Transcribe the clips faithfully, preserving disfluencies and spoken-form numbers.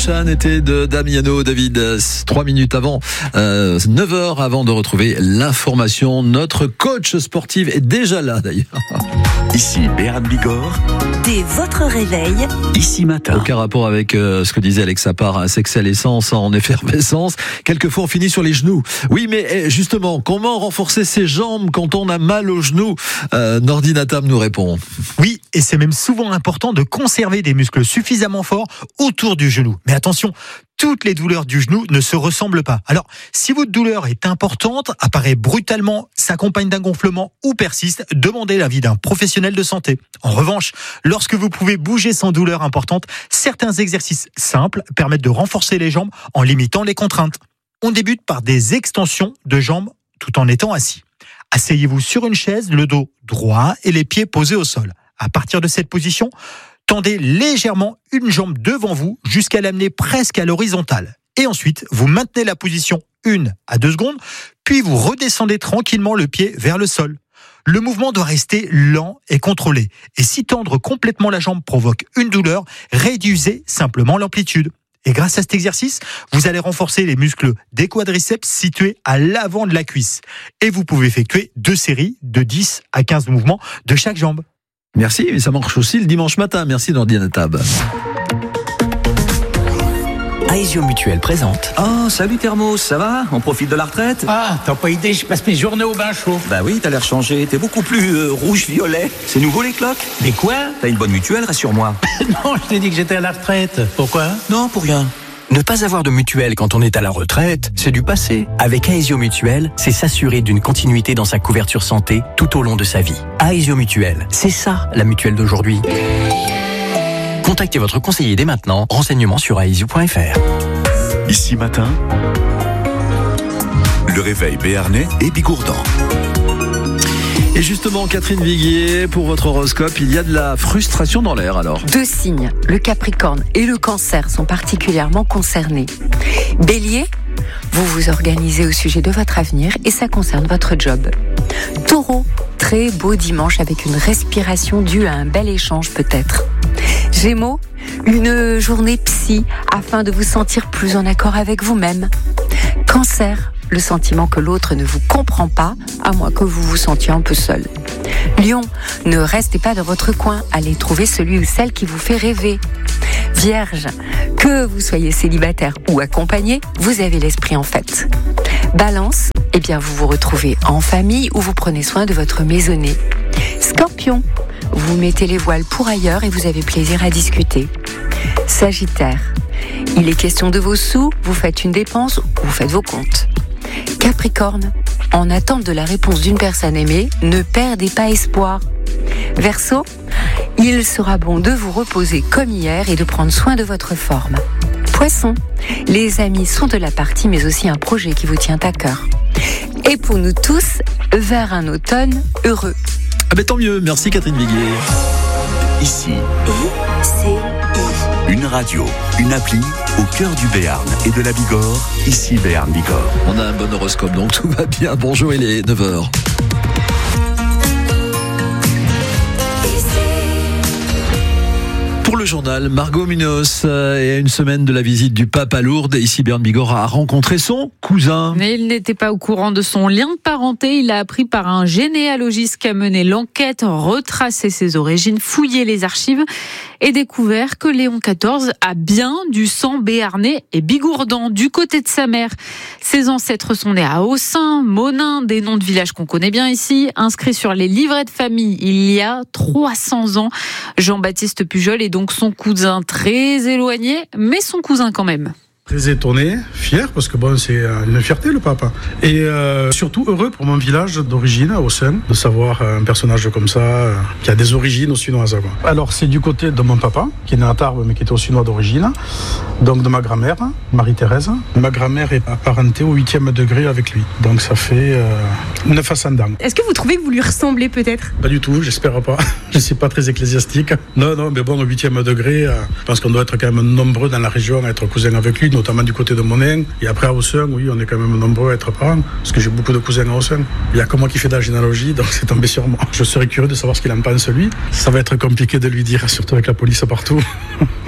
Ocean était de Damiano David. Trois minutes avant, euh, neuf heures avant de retrouver l'information. Notre coach sportive est déjà là d'ailleurs. Ici Béarn Bigorre. Dès votre réveil, Ici Matin. Aucun rapport avec euh, ce que disait Alexa Parr, un sexe à l'essence en effervescence. Quelquefois on finit sur les genoux. Oui, mais justement, comment renforcer ses jambes quand on a mal aux genoux? euh, Nordinatam nous répond. Oui, et c'est même souvent important de conserver des muscles suffisamment forts autour du genou. Mais attention, toutes les douleurs du genou ne se ressemblent pas. Alors, si votre douleur est importante, apparaît brutalement, s'accompagne d'un gonflement ou persiste, demandez l'avis d'un professionnel de santé. En revanche, lorsque vous pouvez bouger sans douleur importante, certains exercices simples permettent de renforcer les jambes en limitant les contraintes. On débute par des extensions de jambes tout en étant assis. Asseyez-vous sur une chaise, le dos droit et les pieds posés au sol. À partir de cette position, tendez légèrement une jambe devant vous jusqu'à l'amener presque à l'horizontale. Et ensuite, vous maintenez la position une à deux secondes, puis vous redescendez tranquillement le pied vers le sol. Le mouvement doit rester lent et contrôlé. Et si tendre complètement la jambe provoque une douleur, réduisez simplement l'amplitude. Et grâce à cet exercice, vous allez renforcer les muscles des quadriceps situés à l'avant de la cuisse. Et vous pouvez effectuer deux séries de dix à quinze mouvements de chaque jambe. Merci, mais ça marche aussi le dimanche matin. Merci Nordinatam. Aesio Mutuel présente. Oh, salut Thermos, ça va? On profite de la retraite? Ah, t'as pas idée, je passe mes journées au bain chaud. Bah oui, t'as l'air changé, t'es beaucoup plus euh, rouge-violet. C'est nouveau les cloques? Mais quoi? T'as une bonne mutuelle, rassure-moi. Non, je t'ai dit que j'étais à la retraite. Pourquoi? Non, pour rien. Ne pas avoir de mutuelle quand on est à la retraite, c'est du passé. Avec Aesio Mutuel, c'est s'assurer d'une continuité dans sa couverture santé tout au long de sa vie. Aesio Mutuel, c'est ça la mutuelle d'aujourd'hui. Contactez votre conseiller dès maintenant. Renseignements sur aesio point f r. Ici Matin, le réveil béarnais et bigourdan. Et justement, Catherine Viguier, pour votre horoscope, il y a de la frustration dans l'air alors. Deux signes, le Capricorne et le Cancer, sont particulièrement concernés. Bélier, vous vous organisez au sujet de votre avenir et ça concerne votre job. Taureau, très beau dimanche avec une respiration due à un bel échange peut-être. Gémeaux, une journée psy afin de vous sentir plus en accord avec vous-même. Cancer, le sentiment que l'autre ne vous comprend pas, à moins que vous vous sentiez un peu seul. Lion, ne restez pas dans votre coin, allez trouver celui ou celle qui vous fait rêver. Vierge, que vous soyez célibataire ou accompagné, vous avez l'esprit en fête. Balance, eh bien vous vous retrouvez en famille ou vous prenez soin de votre maisonnée. Scorpion, vous mettez les voiles pour ailleurs et vous avez plaisir à discuter. Sagittaire, il est question de vos sous, vous faites une dépense ou vous faites vos comptes. Capricorne, en attente de la réponse d'une personne aimée, ne perdez pas espoir. Verseau, il sera bon de vous reposer comme hier et de prendre soin de votre forme. Poisson, les amis sont de la partie mais aussi un projet qui vous tient à cœur. Et pour nous tous, vers un automne heureux. Ah ben tant mieux, merci Catherine Viguier. Ici, c'est une radio, une appli au cœur du Béarn et de la Bigorre. Ici Béarn Bigorre. On a un bon horoscope donc tout va bien. Bonjour, il est neuf heures. Pour le journal, Margot Munoz, et à une semaine de la visite du pape à Lourdes, ici Béarn Bigorre a rencontré son cousin. Mais il n'était pas au courant de son lien de parenté. Il a appris par un généalogiste qui a mené l'enquête, retracé ses origines, fouillé les archives et découvert que Léon quatorze a bien du sang béarnais et bigourdan du côté de sa mère. Ses ancêtres sont nés à Aussin, Monin, des noms de villages qu'on connaît bien ici, inscrits sur les livrets de famille il y a trois cents ans. Jean-Baptiste Pujol est donc son cousin très éloigné, mais son cousin quand même. Très étonné, fier, parce que bon, c'est une fierté le papa. Et euh, surtout heureux pour mon village d'origine, à Aussin, de savoir un personnage comme ça, euh, qui a des origines aussinoises. Quoi. Alors c'est du côté de mon papa, qui est né à Tarbes, mais qui était aussinois d'origine. Donc de ma grand-mère, Marie-Thérèse. Ma grand-mère est apparentée au huitième degré avec lui. Donc ça fait euh, neuf ascendants. Est-ce que vous trouvez que vous lui ressemblez peut-être? Pas du tout, j'espère pas. Je ne suis pas très ecclésiastique. Non, non, mais bon, au huitième degré, euh, je pense qu'on doit être quand même nombreux dans la région à être cousins avec lui, notamment du côté de Monin. Et après à Aussin, oui, on est quand même nombreux à être parents, parce que j'ai beaucoup de cousins à Aussin. Il y a que moi qui fais de la généalogie, donc c'est tombé sur moi. Je serais curieux de savoir ce qu'il en pense lui. Ça va être compliqué de lui dire, surtout avec la police partout.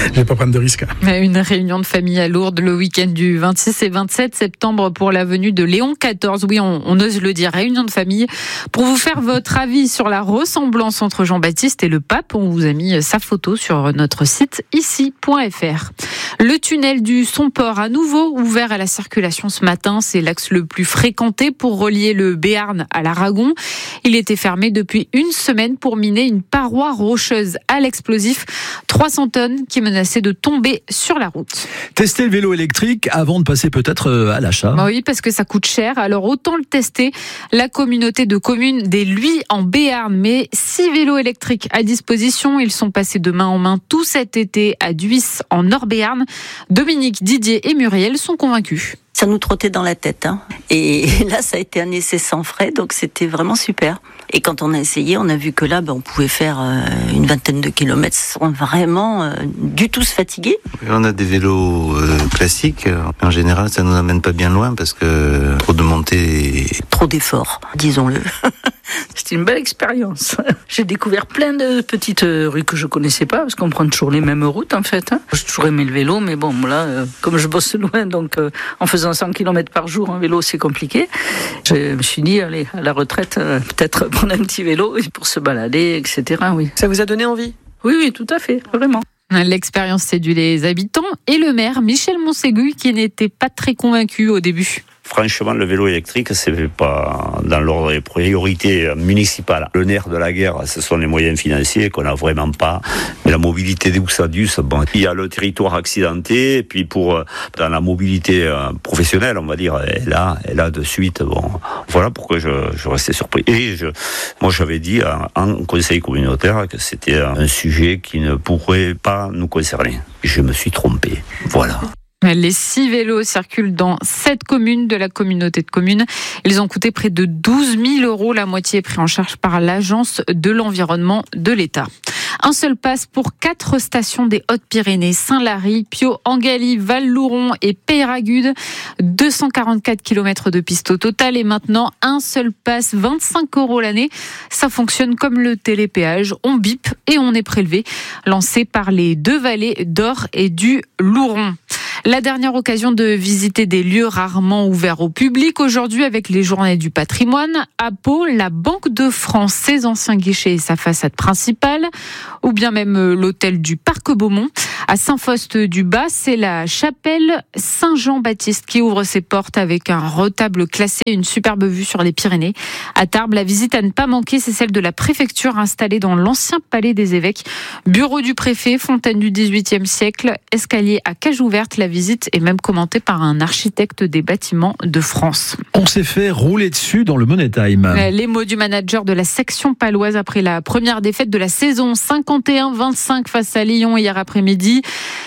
je vais pas prendre de risques. Une réunion de famille à Lourdes le week-end du vingt-six et vingt-sept septembre pour la venue de Léon quatorze. Oui, on, on ose le dire, réunion de famille. Pour vous faire votre avis sur la ressemblance entre Jean-Baptiste et le pape, on vous a mis sa photo sur notre site ici point f r. Le tunnel du Somport à nouveau ouvert à la circulation ce matin. C'est l'axe le plus fréquenté pour relier le Béarn à l'Aragon. Il était fermé depuis une semaine pour miner une paroi rocheuse à l'explosif. trois cents tonnes qui menaçaient de tomber sur la route. Tester le vélo électrique avant de passer peut-être à l'achat. Bah oui, parce que ça coûte cher. Alors autant le tester. La communauté de communes des Luys en Béarn met six vélos électriques à disposition. Ils sont passés de main en main tout cet été à Duis en Nord-Béarn. Dominique, Didier et Muriel sont convaincus. Ça nous trottait dans la tête, hein. Et là, ça a été un essai sans frais, donc c'était vraiment super. Et quand on a essayé, on a vu que là, ben, on pouvait faire euh, une vingtaine de kilomètres sans vraiment euh, du tout se fatiguer. On a des vélos euh, classiques. En général, ça nous amène pas bien loin parce que trop de montées, trop d'efforts, disons-le. C'était une belle expérience. J'ai découvert plein de petites rues que je connaissais pas, parce qu'on prend toujours les mêmes routes en fait. Hein. J'ai toujours aimé le vélo, mais bon, là, euh, comme je bosse loin, donc euh, en faisant cent kilomètres par jour en vélo, c'est compliqué. Je me suis dit, allez, à la retraite, euh, peut-être prendre un petit vélo pour se balader, et cetera. Oui. Ça vous a donné envie ? Oui, oui, tout à fait, vraiment. L'expérience séduit les habitants et le maire Michel Monségu qui n'était pas très convaincu au début. Franchement, le vélo électrique, c'est pas dans l'ordre des priorités municipales. Le nerf de la guerre, ce sont les moyens financiers qu'on n'a vraiment pas. Mais la mobilité d'Oussadus, bon, il y a le territoire accidenté, et puis pour dans la mobilité professionnelle, on va dire, et là, et là de suite, bon, voilà pourquoi je, je restais surpris. Et je, moi, j'avais dit en conseil communautaire que c'était un sujet qui ne pourrait pas nous concerner. Je me suis trompé. Voilà. Les six vélos circulent dans sept communes de la communauté de communes. Ils ont coûté près de douze mille euros. La moitié est prise en charge par l'Agence de l'environnement de l'État. Un seul pass pour quatre stations des Hautes-Pyrénées, Saint-Lary, Pio, Angali, Val-Louron et Peyragudes. deux cent quarante-quatre kilomètres de piste au total et maintenant un seul pass, vingt-cinq euros l'année. Ça fonctionne comme le télépéage. On bip et on est prélevé. Lancé par les deux vallées d'Or et du Louron. La dernière occasion de visiter des lieux rarement ouverts au public. Aujourd'hui, avec les journées du patrimoine, à Pau, la Banque de France, ses anciens guichets et sa façade principale, ou bien même l'hôtel du Parc Beaumont. À Saint-Faust-du-Bas, c'est la chapelle Saint-Jean-Baptiste qui ouvre ses portes avec un retable classé et une superbe vue sur les Pyrénées. À Tarbes, la visite à ne pas manquer, c'est celle de la préfecture installée dans l'ancien palais des évêques. Bureau du préfet, fontaine du dix-huitième siècle, escalier à cage ouverte. La visite est même commentée par un architecte des bâtiments de France. On s'est fait rouler dessus dans le Money Time. Les mots du manager de la section paloise après la première défaite de la saison, cinquante et un vingt-cinq face à Lyon hier après-midi.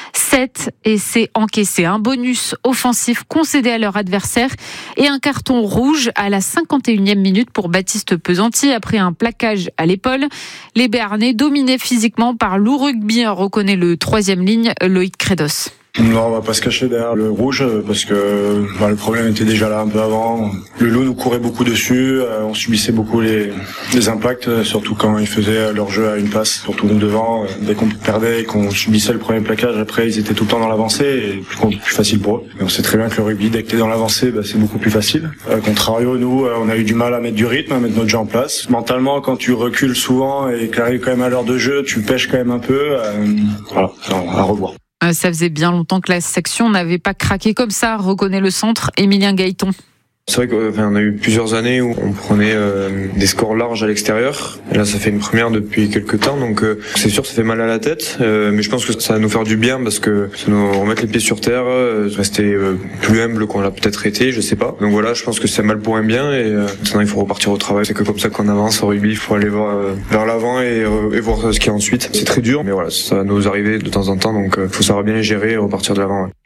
sept essais encaissés, un bonus offensif concédé à leur adversaire et un carton rouge à la cinquante et unième minute pour Baptiste Pesanti après un plaquage à l'épaule. Les Béarnais dominés physiquement par Lou Rugby, reconnaît le troisième ligne Loïc Credos. Non, on va pas se cacher derrière le rouge parce que bah, le problème était déjà là un peu avant. Le loup nous courait beaucoup dessus, euh, on subissait beaucoup les, les impacts, surtout quand ils faisaient leur jeu à une passe, surtout devant. Euh, dès qu'on perdait et qu'on subissait le premier plaquage, après ils étaient tout le temps dans l'avancée et plus, plus facile pour eux. Et on sait très bien que le rugby, dès que t'es dans l'avancée, bah, c'est beaucoup plus facile. Euh, contrario, nous, euh, on a eu du mal à mettre du rythme, à mettre notre jeu en place. Mentalement, quand tu recules souvent et que t'arrives quand même à l'heure de jeu, tu pêches quand même un peu. Euh, voilà, à revoir. Ça faisait bien longtemps que la section n'avait pas craqué comme ça, reconnaît le centre Émilien Gaëton. C'est vrai qu'on a eu plusieurs années où on prenait euh, des scores larges à l'extérieur. Et là, ça fait une première depuis quelques temps, donc euh, c'est sûr, ça fait mal à la tête. Euh, mais je pense que ça va nous faire du bien parce que ça nous remettre les pieds sur terre, euh, rester euh, plus humble qu'on l'a peut-être été, je sais pas. Donc voilà, je pense que c'est mal pour un bien et euh, maintenant il faut repartir au travail. C'est que comme ça qu'on avance au rugby, il faut aller voir, euh, vers l'avant et, euh, et voir ce qu'il y a ensuite. C'est très dur, mais voilà, ça va nous arriver de temps en temps, donc il euh, faut savoir bien les gérer et repartir de l'avant. Ouais.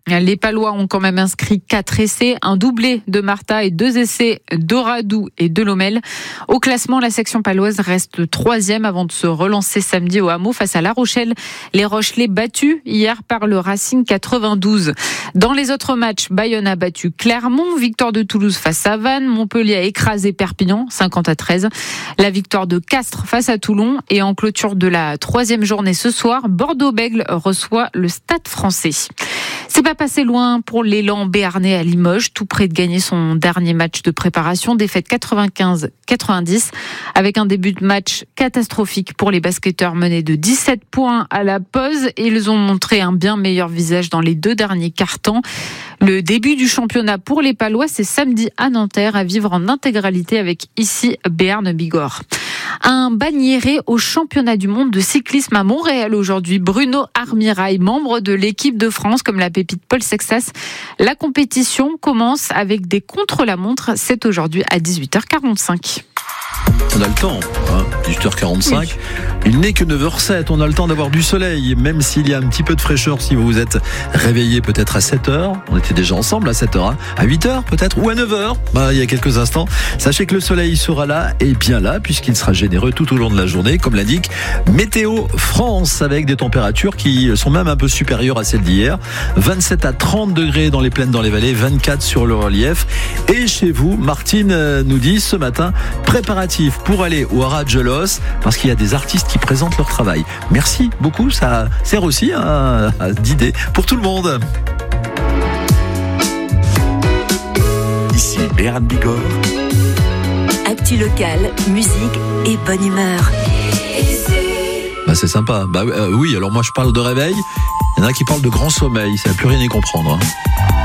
Les Palois ont quand même inscrit quatre essais, un doublé de Martha et deux essais d'Oradou et de Lomel. Au classement, la section paloise reste troisième avant de se relancer samedi au Hameau face à La Rochelle. Les Rochelais battus hier par le Racing quatre-vingt-douze. Dans les autres matchs, Bayonne a battu Clermont, victoire de Toulouse face à Vannes, Montpellier a écrasé Perpignan cinquante à treize. La victoire de Castres face à Toulon et en clôture de la troisième journée ce soir, Bordeaux-Bègles reçoit le Stade Français. C'est pas passé loin pour l'élan béarnais à Limoges, tout près de gagner son dernier match de préparation, défaite quatre-vingt-quinze quatre-vingt-dix, avec un début de match catastrophique pour les basketteurs menés de dix-sept points à la pause. Ils ont montré un bien meilleur visage dans les deux derniers quart-temps. Le début du championnat pour les Palois, c'est samedi à Nanterre, à vivre en intégralité avec ici Béarn-Bigorre. Un banniéré au championnat du monde de cyclisme à Montréal aujourd'hui. Bruno Armirail, membre de l'équipe de France, comme la pépite Paul Sexas. La compétition commence avec des contre-la-montre. C'est aujourd'hui à dix-huit heures quarante-cinq. On a le temps, hein, dix-huit heures quarante-cinq. Oui. Il n'est que neuf heures zéro sept, on a le temps d'avoir du soleil, même s'il y a un petit peu de fraîcheur si vous vous êtes réveillé peut-être à sept heures. On était déjà ensemble à sept heures, hein, à huit heures peut-être, ou à neuf heures, bah, il y a quelques instants. Sachez que le soleil sera là, et bien là, puisqu'il sera généreux tout au long de la journée, comme l'indique Météo France, avec des températures qui sont même un peu supérieures à celles d'hier. vingt-sept à trente degrés dans les plaines, dans les vallées, vingt-quatre sur le relief. Et chez vous, Martine nous dit ce matin, préparatifs pour aller au Haradjelos, parce qu'il y a des artistes qui présentent leur travail. Merci beaucoup, ça sert aussi hein, d'idée pour tout le monde. Ici Béarn Bigorre. Actu locale, musique et bonne humeur. Bah c'est sympa. Bah euh, oui, alors moi je parle de réveil. Il y en a qui parlent de grand sommeil. Ça n'a plus rien à y comprendre. Hein.